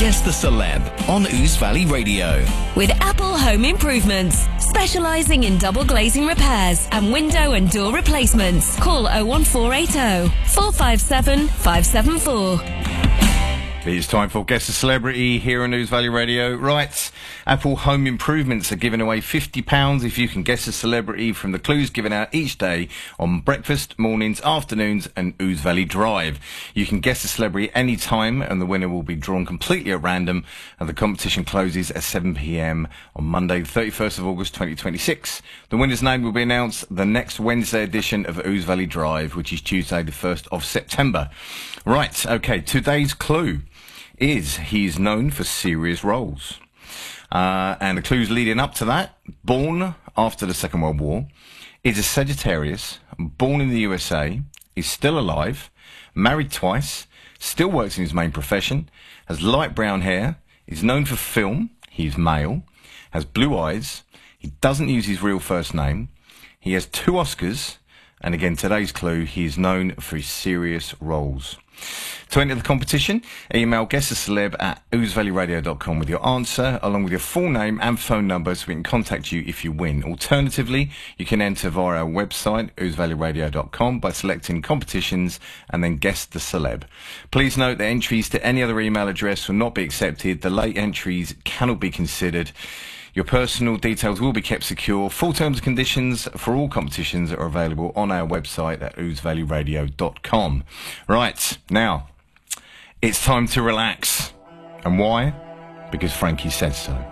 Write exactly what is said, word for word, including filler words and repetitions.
Guess the Celeb on Ouse Valley Radio. With Apple Home Improvements, specialising in double glazing repairs and window and door replacements. Call oh one four eight oh, four five seven, five seven four. It's time for Guess the Celebrity here on Ouse Valley Radio. Right, Apple Home Improvements are giving away fifty pounds if you can guess a celebrity from the clues given out each day on breakfast, mornings, afternoons and Ouse Valley Drive. You can guess a celebrity any time and the winner will be drawn completely at random, and the competition closes at seven p m on Monday the thirty-first of August twenty twenty-six. The winner's name will be announced the next Wednesday edition of Ouse Valley Drive, which is Tuesday the first of September. Right, okay, today's clue is he's known for serious roles. Uh, and the clues leading up to that: born after the Second World War, is a Sagittarius, born in the U S A, is still alive, married twice, still works in his main profession, has light brown hair, is known for film, he's male, has blue eyes, he doesn't use his real first name, he has two Oscars, and again today's clue, he is known for his serious roles. To enter the competition, email guesstheceleb at ouse valley radio dot com with your answer, along with your full name and phone number so we can contact you if you win. Alternatively, you can enter via our website, ouse valley radio dot com, by selecting competitions and then guess the celeb. Please note that entries to any other email address will not be accepted. The late entries cannot be considered. Your personal details will be kept secure. Full terms and conditions for all competitions are available on our website at ouse valley radio dot com. Right, now, it's time to relax. And why? Because Frankie said so.